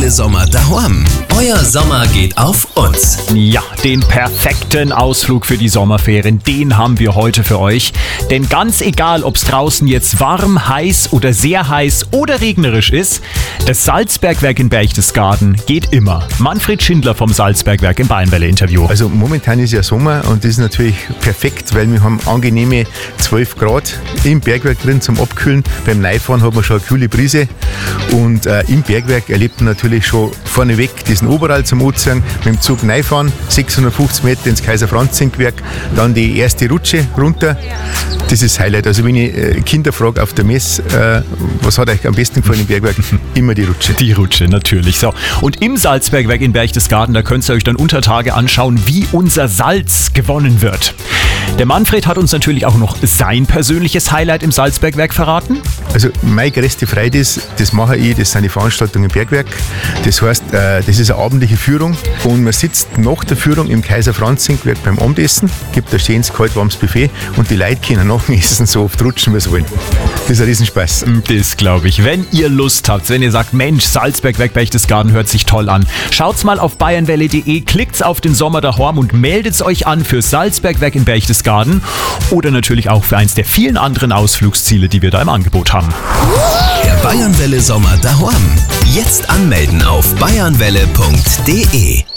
Bayernwelle Sommer daheim. Euer Sommer geht auf uns. Ja, den perfekten Ausflug für die Sommerferien, den haben wir heute für euch. Denn ganz egal, ob es draußen jetzt warm, heiß oder sehr heiß oder regnerisch ist, das Salzbergwerk in Berchtesgaden geht immer. Manfred Schindler vom Salzbergwerk im Bayernwelle-Interview. Also momentan ist ja Sommer und das ist natürlich perfekt, weil wir haben angenehme 12 Grad im Bergwerk drin zum Abkühlen. Beim Neifahren hat man schon eine kühle Brise und im Bergwerk erlebt man natürlich schon vorneweg diesen Oberall zum Ozean, mit dem Zug Neifahren, 650 Meter ins Kaiser-Franz-Zinkwerk, dann die erste Rutsche runter. Das ist das Highlight. Also wenn ich Kinder frage auf der Messe, was hat euch am besten gefallen im Bergwerk? Immer die Rutsche. Die Rutsche, natürlich. So. Und im Salzbergwerk in Berchtesgaden, da könnt ihr euch dann unter Tage anschauen, wie unser Salz gewonnen wird. Der Manfred hat uns natürlich auch noch sein persönliches Highlight im Salzbergwerk verraten. Also meine größte Freude ist, das mache ich, das sind die Veranstaltungen im Bergwerk. Das heißt, das ist eine abendliche Führung und man sitzt nach der Führung im Kaiser-Franz-Zinkwerk beim Abendessen, gibt ein schönes, kalt, warmes Buffet und die Leute können nach dem Essen so oft rutschen, wie sie wollen. Das ist ein Riesenspaß. Das glaube ich. Wenn ihr Lust habt, wenn ihr sagt, Mensch, Salzbergwerk Berchtesgaden hört sich toll an, schaut's mal auf bayernwelle.de, klickt's auf den Sommer daheim und meldet's euch an für Salzbergwerk in Berchtesgaden oder natürlich auch für eins der vielen anderen Ausflugsziele, die wir da im Angebot haben. Der Bayernwelle Sommer daheim. Jetzt anmelden auf bayernwelle.de.